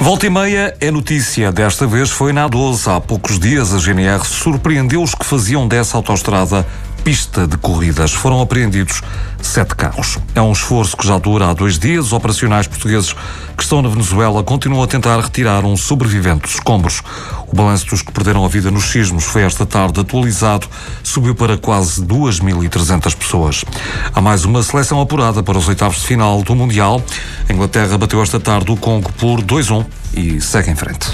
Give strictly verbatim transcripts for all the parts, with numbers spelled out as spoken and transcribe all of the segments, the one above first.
Volta e meia é notícia. Desta vez foi na A doze. Há poucos dias a G N R surpreendeu os que faziam dessa autoestrada pista de corridas. Foram apreendidos sete carros. É um esforço que já dura há dois dias. Os operacionais portugueses que estão na Venezuela continuam a tentar retirar um sobrevivente dos escombros. O balanço dos que perderam a vida nos sismos foi esta tarde atualizado. Subiu para quase duas mil e trezentas pessoas. Há mais uma seleção apurada para os oitavos de final do Mundial. A Inglaterra bateu esta tarde o Congo por dois a um e segue em frente.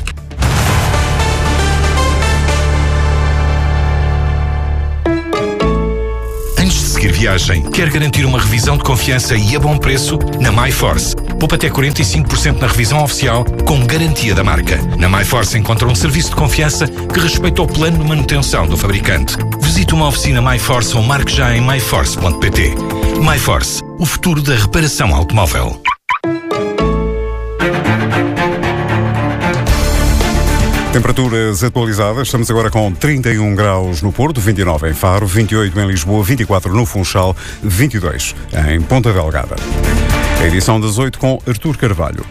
Viagem. Quer garantir uma revisão de confiança e a bom preço? Na MyForce. Poupa até quarenta e cinco por cento na revisão oficial com garantia da marca. Na MyForce encontra um serviço de confiança que respeita o plano de manutenção do fabricante. Visite uma oficina MyForce ou marque já em my force ponto p t. MyForce. O futuro da reparação automóvel. Temperaturas atualizadas, estamos agora com trinta e um graus no Porto, vinte e nove em Faro, vinte e oito em Lisboa, vinte e quatro no Funchal, vinte e dois em Ponta Delgada. A edição das oito com Artur Carvalho.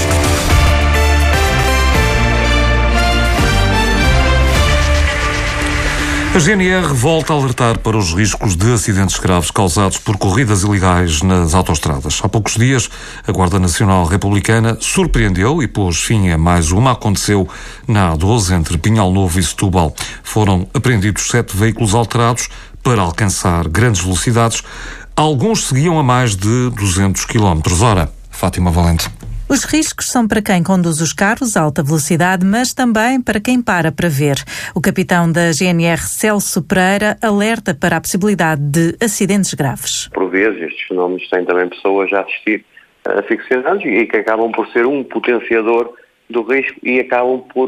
A G N R volta a alertar para os riscos de acidentes graves causados por corridas ilegais nas autoestradas. Há poucos dias, a Guarda Nacional Republicana surpreendeu e pôs fim a mais uma. Aconteceu na A doze, entre Pinhal Novo e Setúbal. Foram apreendidos sete veículos alterados para alcançar grandes velocidades. Alguns seguiam a mais de duzentos quilómetros hora. Fátima Valente. Os riscos são para quem conduz os carros a alta velocidade, mas também para quem para para ver. O capitão da G N R, Celso Pereira, alerta para a possibilidade de acidentes graves. Por vezes, estes fenómenos têm também pessoas a assistir aficionados e que acabam por ser um potenciador do risco e acabam por,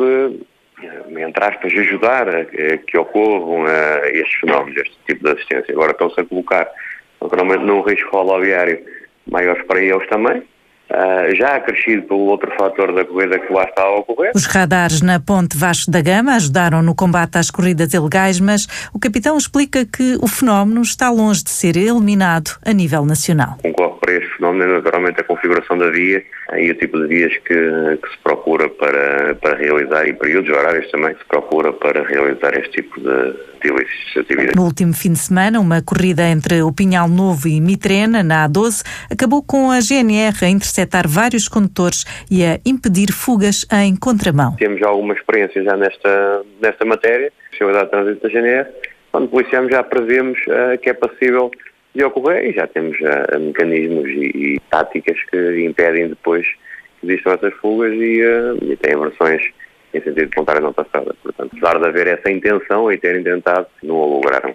entre aspas, ajudar a que ocorram estes fenómenos, este tipo de assistência. Agora estão-se a colocar, naturalmente, num risco rodoviário maior para eles também. Uh, já acrescido pelo outro fator da corrida que lá está a ocorrer. Os radares na Ponte Vasco da Gama ajudaram no combate às corridas ilegais, mas o capitão explica que o fenómeno está longe de ser eliminado a nível nacional. Concorre para este fenómeno, naturalmente, a configuração da via e o tipo de vias que, que se procura para, para realizar e períodos horários também que se procura para realizar este tipo de, de ilícitos de atividade. No último fim de semana, uma corrida entre o Pinhal Novo e Mitrena, na A doze, acabou com a G N R a interceptar vários condutores e a impedir fugas em contramão. Temos já alguma experiência já nesta, nesta matéria, a Seguridade de Trânsito da G N R. Quando policiamos já prevemos uh, que é possível de ocorrer e já temos uh, mecanismos e, e táticas que impedem depois que existam essas fugas e, uh, e têm versões em sentido contrário na autoestrada. Portanto, apesar de haver essa intenção e terem tentado, não a lograram.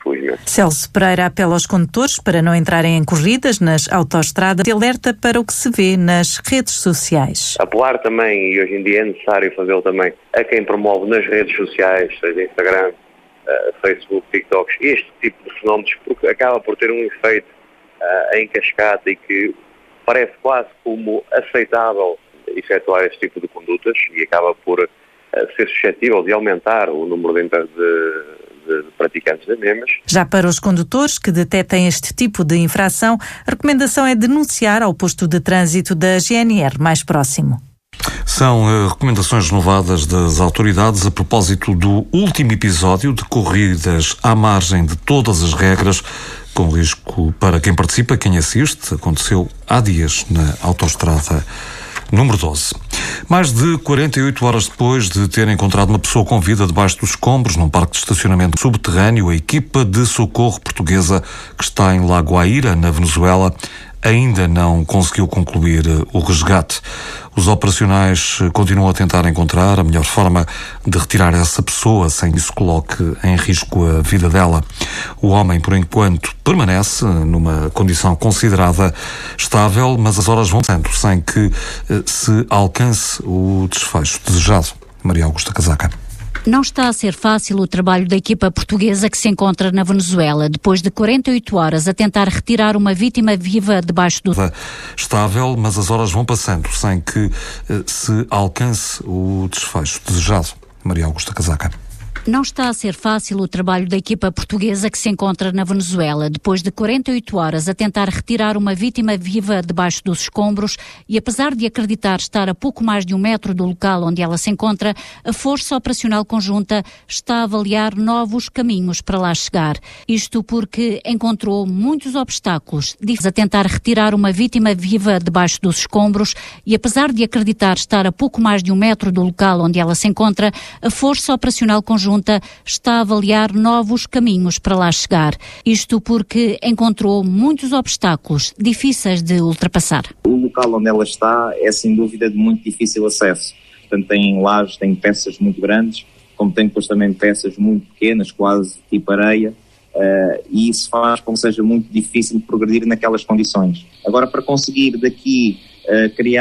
Celso Pereira apela aos condutores para não entrarem em corridas nas autoestradas e alerta para o que se vê nas redes sociais. Apelar também, e hoje em dia é necessário fazê-lo também, a quem promove nas redes sociais, seja Instagram, uh, Facebook, TikToks, este tipo de fenómenos, porque acaba por ter um efeito uh, em cascata e que parece quase como aceitável efetuar este tipo de condutas e acaba por uh, ser suscetível de aumentar o número de, de de praticantes das mesmas. Já para os condutores que detectem este tipo de infração, a recomendação é denunciar ao posto de trânsito da G N R mais próximo. São uh, recomendações renovadas das autoridades a propósito do último episódio de corridas à margem de todas as regras, com risco para quem participa, quem assiste. Aconteceu há dias na autoestrada número doze. Mais de quarenta e oito horas depois de ter encontrado uma pessoa com vida debaixo dos escombros num parque de estacionamento subterrâneo, a equipa de socorro portuguesa que está em Lago Aira, na Venezuela, ainda não conseguiu concluir o resgate. Os operacionais continuam a tentar encontrar a melhor forma de retirar essa pessoa sem que isso coloque em risco a vida dela. O homem, por enquanto, permanece numa condição considerada estável, mas as horas vão passando sem que se alcance o desfecho desejado. Maria Augusta Casaca. Não está a ser fácil o trabalho da equipa portuguesa que se encontra na Venezuela, depois de quarenta e oito horas a tentar retirar uma vítima viva debaixo do... Estável, mas as horas vão passando sem que se alcance o desfecho desejado. Maria Augusta Casaca. Não está a ser fácil o trabalho da equipa portuguesa que se encontra na Venezuela, depois de quarenta e oito horas a tentar retirar uma vítima viva debaixo dos escombros e, apesar de acreditar estar a pouco mais de um metro do local onde ela se encontra, a Força Operacional Conjunta está a avaliar novos caminhos para lá chegar. Isto porque encontrou muitos obstáculos difíceis a tentar retirar uma vítima viva debaixo dos escombros e, apesar de acreditar estar a pouco mais de um metro do local onde ela se encontra, a Força Operacional Conjunta está a avaliar novos caminhos para lá chegar. Isto porque encontrou muitos obstáculos difíceis de ultrapassar. O local onde ela está é sem dúvida de muito difícil acesso. Portanto, tem lajes, tem peças muito grandes, como tem depois também peças muito pequenas, quase tipo areia, uh, e isso faz com que seja muito difícil progredir naquelas condições. Agora, para conseguir daqui uh, criar